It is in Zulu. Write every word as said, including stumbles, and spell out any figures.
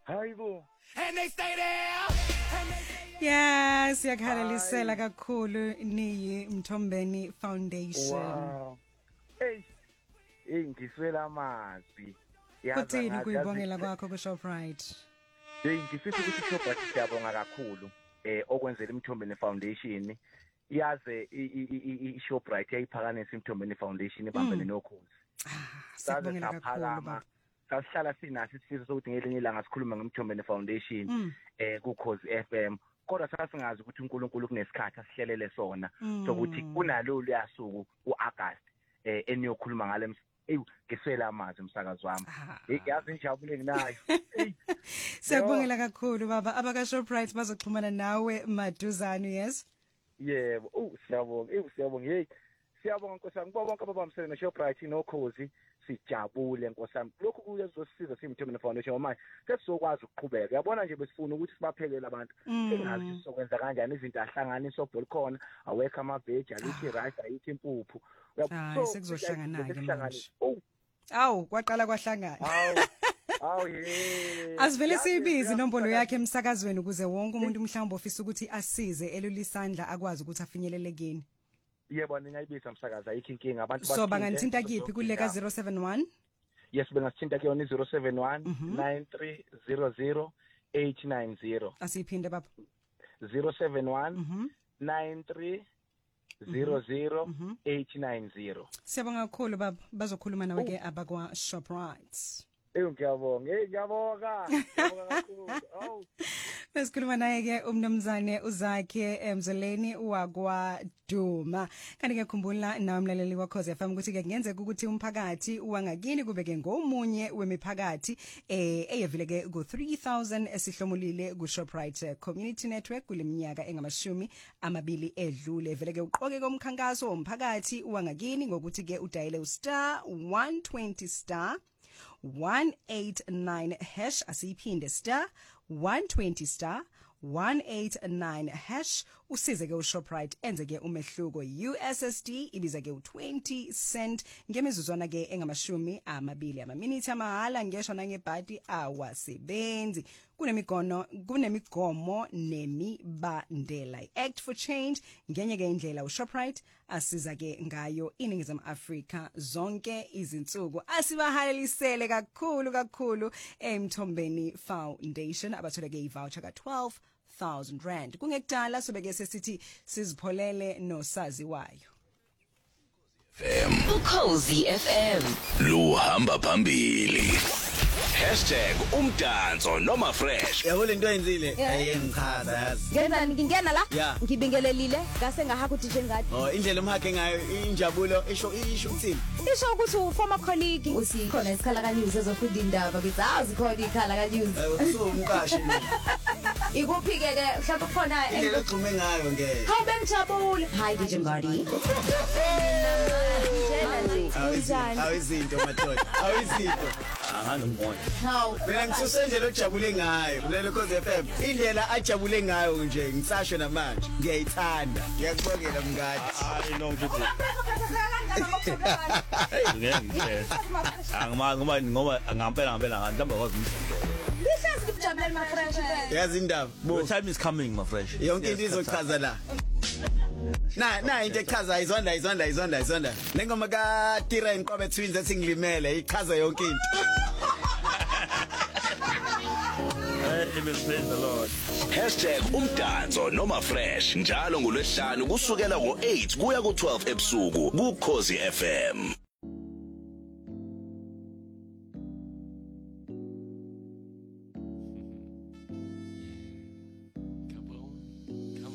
Hayibo. And they stay there. Yeah, siyakhalalisela kakhulu niyi Mthombeni Foundation. Wow. Hey. Hey ngiswela amazwi. Kuthini kuyibongela kwakho ku Shoprite? Hey ngifisa ukuthi Shoprite siyabonga kakhulu eh okwenzela iMthombeni Foundation. Yaze i Shoprite yayiphakanisa iMthombeni Foundation ibambene nokhozi. Siyabongela kakhulu baba. Sasihlala sinathi sifiso sokuthi ngelinye ilanga sikhuluma ngeMthombeni Foundation eh ku Khosi F M. Kodwa sasingazi ukuthi uNkulunkulu kunesikhathi asihlelele sona sokuthi kunalo luyasuku uAugust eh eniyokhuluma ngale hey ngiswela amazwi umsakazi wami hey yazi njabule nginayo Siyabongela kakhulu baba abaka Shoprite bazoxhumana nawe maduzane yes yebo oh siyabonga eh siyabonga hey siyabonga nkosami kuba bonke ababambisene no Shoprite nokhozi sijabule nkosami lokhu kuyezosiza siMthombeni Foundation manje sesizokwazi ukuqhubeka uyabona nje besifuna ukuthi sibaphekele abantu engazi sizokwenza kanjani izinto ahlanganisa oBolkhona awekho amaveji alithi rice ayithi impuphu uyabona sekuzohlangana ke manje awu kwaqala kwahlangana awu awu ye Asivele sibizi inombolo yakhe emsakazweni ukuze wonke umuntu mhlawumbe ofisa ukuthi asize elulisandla akwazi ukuthi afinyelele kini Yebo ningayibisa msakaza ayikho inkinga abantu bathi So banganthinta kiphi kuleka zero seven one Yes bengasithinta ke yona zero seven one nine three zero zero eight nine zero Asiphinde baba zero seven one nine three zero zero eight nine zero Siyabonga kakhulu baba bazokhuluma nawe ke abakwa Shoprite Eh ngiyabonga eh ngiyabonga ngiyabonga kakhulu awu Besikhuluma naye ke umnumzane uzakhe emzoleni wakwa Duma kanti ke khumbula nawe mlaleli wa Khosi F M ukuthi ke kungenzeka ukuthi umphakathi wangakini kubeke ngomunye wemiphakathi eh eyevile ke ku three thousand esihlomulile ku Shoprite Community Network kuleminyaka engamashumi amabili edlule vele ke uqoke komkhankaso womphakathi wangakini ngokuthi ke udayile u star one twenty star one eighty-nine hash asiphinde star one twenty star one eighty-nine hash usize ke uShoprite enze ke umehluko U S S D ibiza ke u twenty cent ngemizuzwana ke engamashumi amabili amaminitsi amahala ngesho nangebhadi awasebenzi kunemigono kunemigomo nemibandela Act for Change ngenye ke indlela uShoprite asiza ke ngayo iningizimu Afrika zonke izinsuku asibahalelisele kakhulu kakhulu eMthombeni Foundation abathola ke ivoucher ka twelve thousand rand kungekudala sobeke sesithi sizipholele nosaziwayo Ukhozi F M luhamba phambili hashtag umdanso noma fresh yabo lento ayenzile ayengichaza yazi ngenzani ngingena la Yeah. ngibingelelile ngase ngahaka uthi njengani oh indlela umhake ngayo injabulo isho isho uthini isho ukuthi u former colleague uthi khona isikhala ka news ezofunda indaba bithi azi khona ikhala ka news so umkashi ikuphi ke ke mhlawumbe khona indlela exhume ngayo ngeke hawu bengijabule hi D J Ngadi awizinto madoda awizinto anganombona hawu mina ngisusendlela ojabule ngayo kulelo Khosi F M indlela ajabule ngayo nje ngisasho namanje ngiyayithanda ngiyakubongela mngadi hayi no ngithi ngeke angima ngoba ngoba ngampela ngampela ngihamba kwazi Lihlezi ngibujabulele ma fresh yazi indaba the time is coming my fresh yonke into izochaza la na na into echaza izonda izonda izonda izonda nengoma ka Tira Inqobe Twins ethi ngilimele ichaza yonke into Hey, praise the Lord. Hashtag umdanso noma fresh njalo ngolwesihlanu kusukela ngo eight kuya ku twelve ebusuku ku Khosi F M.